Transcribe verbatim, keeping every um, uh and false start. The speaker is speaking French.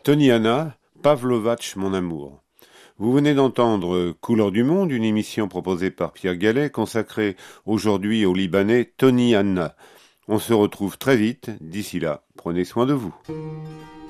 Toniana, Pavlovatch mon amour. Vous venez d'entendre Couleurs du monde, une émission proposée par Pierre Gallet, consacrée aujourd'hui au Libanais Tony Anna. On se retrouve très vite. D'ici là, prenez soin de vous.